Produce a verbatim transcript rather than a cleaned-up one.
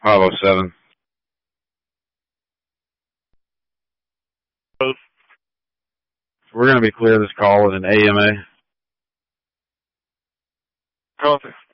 five oh seven. We're going to be clear this call with an A M A. Copy.